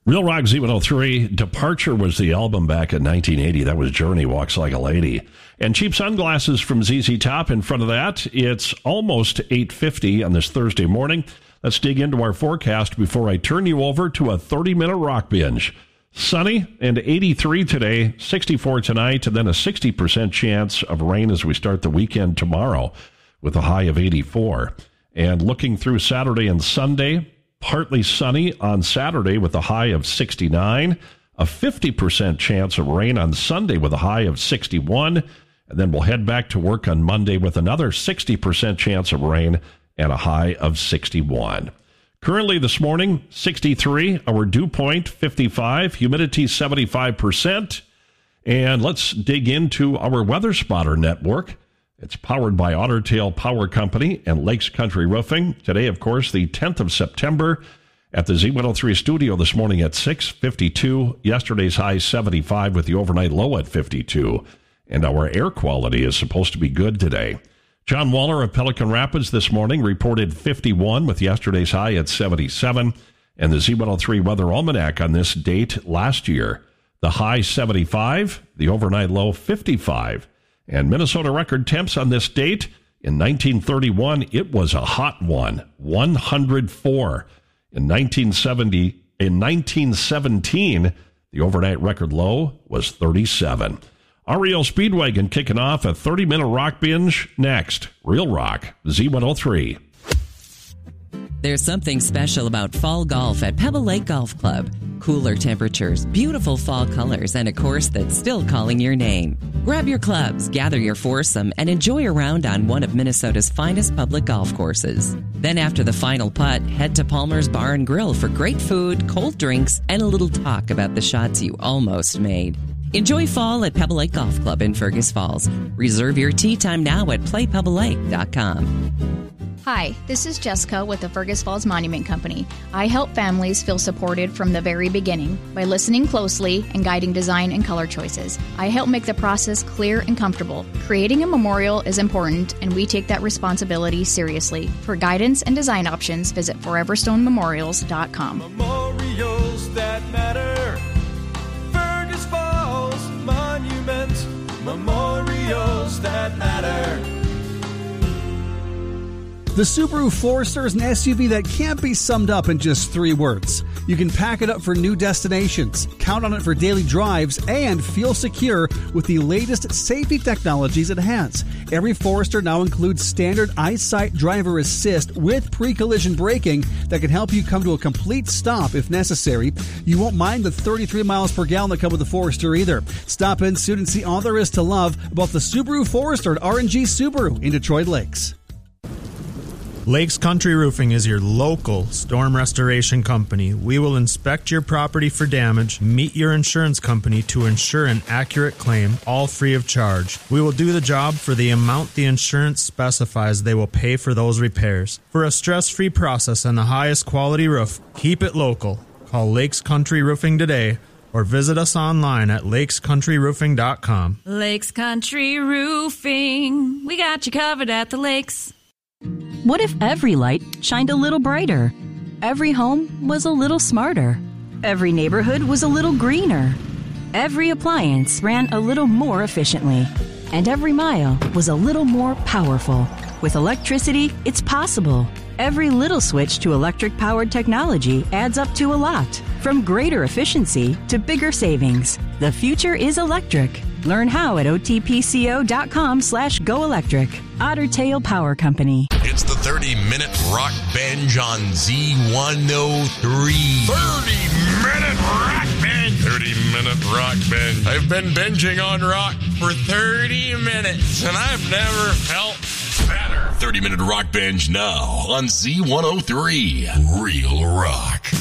Real Rock Z103, Departure was the album back in 1980. That was Journey, Walks Like a Lady. And Cheap Sunglasses from ZZ Top in front of that. It's almost 8:50 on this Thursday morning. Let's dig into our forecast before I turn you over to a 30-minute rock binge. Sunny and 83 today, 64 tonight, and then a 60% chance of rain as we start the weekend tomorrow with a high of 84. And looking through Saturday and Sunday, partly sunny on Saturday with a high of 69, a 50% chance of rain on Sunday with a high of 61, and then we'll head back to work on Monday with another 60% chance of rain and a high of 61. Currently this morning, 63, our dew point 55, humidity 75%, and let's dig into our Weather Spotter network. It's powered by Otter Tail Power Company and Lakes Country Roofing. Today, of course, the 10th of September at the Z103 studio this morning at 6:52. Yesterday's high 75 with the overnight low at 52. And our air quality is supposed to be good today. John Waller of Pelican Rapids this morning reported 51 with yesterday's high at 77. And the Z103 Weather Almanac on this date last year, the high 75, the overnight low 55. And Minnesota record temps on this date, in 1931, it was a hot one, 104. In 1917, the overnight record low was 37. REO Speedwagon kicking off a 30-minute rock binge next. Real Rock, Z103. There's something special about fall golf at Pebble Lake Golf Club. Cooler temperatures, beautiful fall colors, and a course that's still calling your name. Grab your clubs, gather your foursome, and enjoy a round on one of Minnesota's finest public golf courses. Then after the final putt, head to Palmer's Bar and Grill for great food, cold drinks, and a little talk about the shots you almost made. Enjoy fall at Pebble Lake Golf Club in Fergus Falls. Reserve your tee time now at playpebblelake.com. Hi, this is Jessica with the Fergus Falls Monument Company. I help families feel supported from the very beginning by listening closely and guiding design and color choices. I help make the process clear and comfortable. Creating a memorial is important, and we take that responsibility seriously. For guidance and design options, visit foreverstonememorials.com. Memorials that matter. Fergus Falls Monument. Memorials that matter. The Subaru Forester is an SUV that can't be summed up in just 3 words. You can pack it up for new destinations, count on it for daily drives, and feel secure with the latest safety technologies it has. Every Forester now includes standard EyeSight driver assist with pre-collision braking that can help you come to a complete stop if necessary. You won't mind the 33 miles per gallon that come with the Forester either. Stop in soon and see all there is to love about the Subaru Forester at R&G Subaru in Detroit Lakes. Lakes Country Roofing is your local storm restoration company. We will inspect your property for damage, meet your insurance company to ensure an accurate claim, all free of charge. We will do the job for the amount the insurance specifies they will pay for those repairs. For a stress-free process and the highest quality roof, keep it local. Call Lakes Country Roofing today or visit us online at lakescountryroofing.com. Lakes Country Roofing. We got you covered at the lakes. What if every light shined a little brighter? Every home was a little smarter. Every neighborhood was a little greener. Every appliance ran a little more efficiently. And every mile was a little more powerful. With electricity, it's possible. Every little switch to electric-powered technology adds up to a lot. From greater efficiency to bigger savings. The future is electric. Learn how at otpco.com/goelectric. Otter Tail Power Company. It's the 30-minute rock binge on Z103. 30-minute rock binge. 30-minute rock binge. I've been binging on rock for 30 minutes, and I've never felt better. 30-minute rock binge now on Z103. Real Rock.